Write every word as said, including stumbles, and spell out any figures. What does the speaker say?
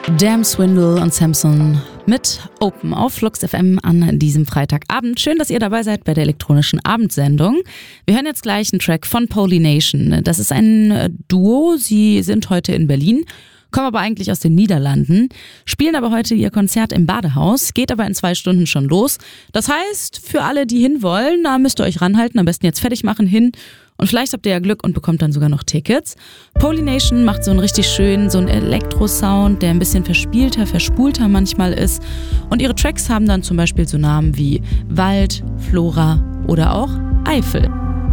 Damn Swindle und Samson mit Open auf Flux F M an diesem Freitagabend. Schön, dass ihr dabei seid bei der elektronischen Abendsendung. Wir hören jetzt gleich einen Track von Polynation. Das ist ein Duo. Sie sind heute in Berlin, kommen aber eigentlich aus den Niederlanden, spielen aber heute ihr Konzert im Badehaus, geht aber in zwei Stunden schon los. Das heißt, für alle, die hinwollen, da müsst ihr euch ranhalten, am besten jetzt fertig machen, hin. Und vielleicht habt ihr ja Glück und bekommt dann sogar noch Tickets. Polynation macht so einen richtig schönen, so einen Elektro-Sound, der ein bisschen verspielter, verspulter manchmal ist. Und ihre Tracks haben dann zum Beispiel so Namen wie Wald, Flora oder auch Eifel.